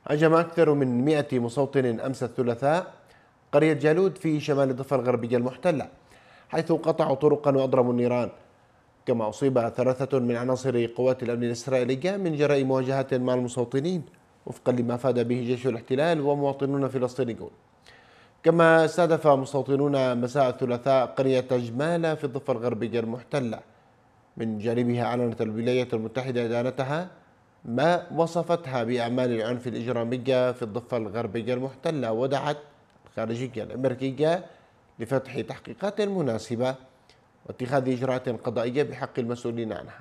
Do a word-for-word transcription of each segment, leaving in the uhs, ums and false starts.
هاجم أكثر من مئة مستوطن أمس الثلاثاء قرية جالود في شمال الضفة الغربية المحتلة، حيث قطعوا طرقا وأضرموا النيران. كما أصيب ثلاثة من عناصر قوات الأمن الإسرائيلية من جراء مواجهات مع المستوطنين، وفقا لما أفاد به جيش الاحتلال ومواطنون فلسطينيون. كما استهدف مستوطنون مساء الثلاثاء قرية جمالة في الضفة الغربية المحتلة. من جانبها أعلنت الولايات المتحدة إدانتها ما وصفتها بأعمال العنف الإجرامية في الضفة الغربية المحتلة، ودعت الخارجية الأمريكية لفتح تحقيقات مناسبة واتخاذ إجراءات قضائية بحق المسؤولين عنها.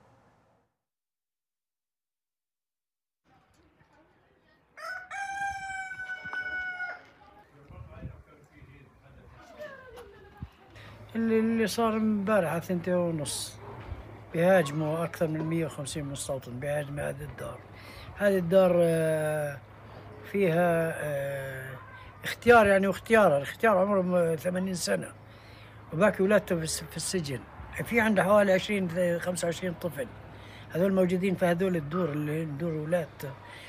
اللي اللي صار امبارح على ثنتين ونص بيهاجموا أكثر من مئة وخمسين مستوطن، بيهاجموا هذه الدار. هذه الدار آه، فيها آه، اختيار، يعني واختيار الاختيار عمره ثمانين سنة، وباقي ولاده في السجن. في عنده حوالي عشرين خمسة وعشرين طفل، هذول موجودين في هذول الدور اللي دور ولادته.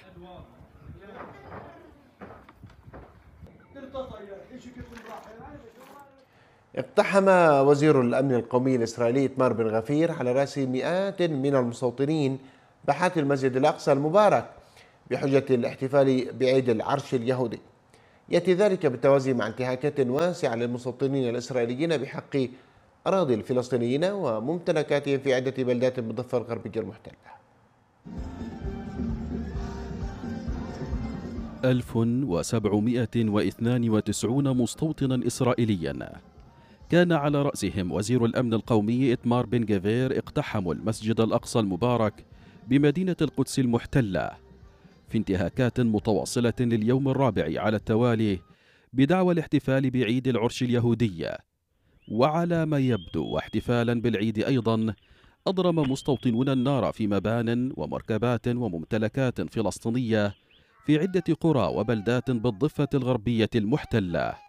اقتحم وزير الأمن القومي الإسرائيلي إيتمار بن غفير على رأس مئات من المستوطنين باحات المسجد الأقصى المبارك بحجة الاحتفال بعيد العرش اليهودي. يأتي ذلك بالتوازي مع انتهاكات واسعة للمستوطنين الإسرائيليين بحق أراضي الفلسطينيين وممتلكاتهم في عدة بلدات بالضفة الغربية المحتلة. ألف وسبعمئة واثنان وتسعين مستوطنا إسرائيليا كان على رأسهم وزير الأمن القومي إيتمار بن غفير اقتحموا المسجد الأقصى المبارك بمدينة القدس المحتلة في انتهاكات متواصلة لليوم الرابع على التوالي بدعوى الاحتفال بعيد العرش اليهودي. وعلى ما يبدو واحتفالا بالعيد أيضا، أضرم مستوطنون النار في مبان ومركبات وممتلكات فلسطينية في عدة قرى وبلدات بالضفة الغربية المحتلة.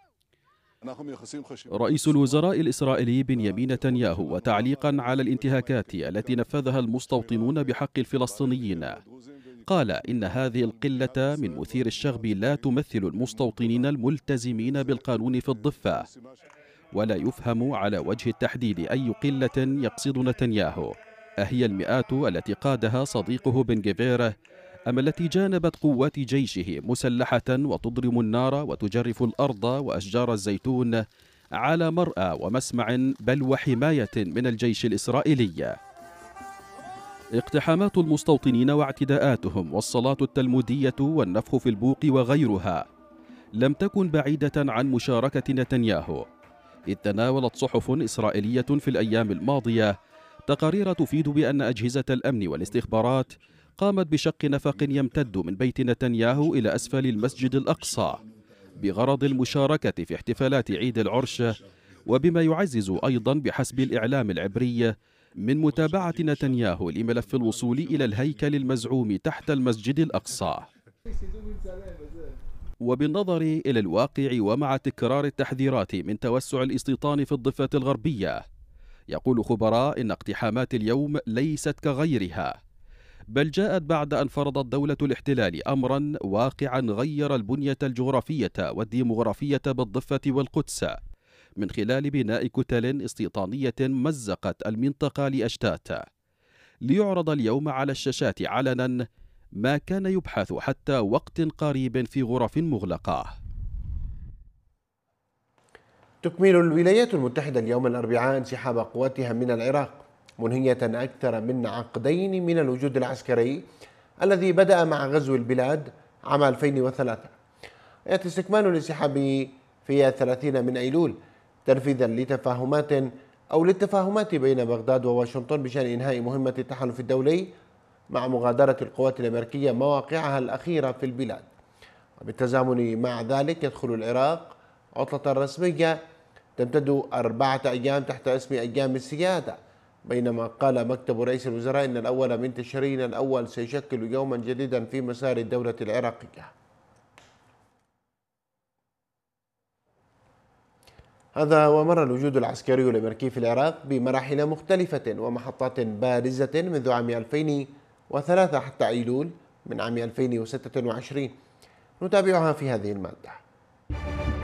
رئيس الوزراء الإسرائيلي بنيامين نتنياهو، وتعليقا على الانتهاكات التي نفذها المستوطنون بحق الفلسطينيين، قال إن هذه القلة من مثير الشغب لا تمثل المستوطنين الملتزمين بالقانون في الضفة، ولا يفهم على وجه التحديد أي قلة يقصد نتنياهو، أهي المئات التي قادها صديقه بن غفير أم التي جانبت قوات جيشه مسلحة وتضرم النار وتجرف الأرض وأشجار الزيتون على مرأى ومسمع بل وحماية من الجيش الإسرائيلي. اقتحامات المستوطنين واعتداءاتهم والصلاة التلمودية والنفخ في البوق وغيرها لم تكن بعيدة عن مشاركة نتنياهو، إذ تناولت صحف إسرائيلية في الأيام الماضية تقارير تفيد بأن أجهزة الأمن والاستخبارات قامت بشق نفق يمتد من بيت نتنياهو إلى أسفل المسجد الأقصى بغرض المشاركة في احتفالات عيد العرش، وبما يعزز أيضا بحسب الإعلام العبري من متابعة نتنياهو لملف الوصول إلى الهيكل المزعوم تحت المسجد الأقصى. وبالنظر إلى الواقع ومع تكرار التحذيرات من توسع الاستيطان في الضفة الغربية، يقول خبراء إن اقتحامات اليوم ليست كغيرها، بل جاءت بعد أن فرضت دولة الاحتلال أمرا واقعا غير البنية الجغرافية والديمغرافية بالضفة والقدس من خلال بناء كتل استيطانية مزقت المنطقة لأشتات، ليعرض اليوم على الشاشات علنا ما كان يبحث حتى وقت قريب في غرف مغلقة. تكمل الولايات المتحدة اليوم الأربعاء انسحاب قواتها من العراق، منهية أكثر من عقدين من الوجود العسكري الذي بدأ مع غزو البلاد عام ألفين وثلاثة. يأتي استكمال الانسحاب في الثلاثين من أيلول تنفيذا لتفاهمات أو للتفاهمات بين بغداد وواشنطن بشأن إنهاء مهمة التحالف الدولي مع مغادرة القوات الأمريكية مواقعها الأخيرة في البلاد. وبالتزامن مع ذلك يدخل العراق عطلة رسمية تمتد أربعة أيام تحت اسم أيام السيادة، بينما قال مكتب رئيس الوزراء إن الأول من تشرين الأول سيشكل يوما جديدا في مسار الدولة العراقية. هذا ومر الوجود العسكري الأمريكي في العراق بمراحل مختلفة ومحطات بارزة منذ عام ألفين وثلاثة حتى أيلول، من عام ألفين وستة وعشرين. نتابعها في هذه المادة.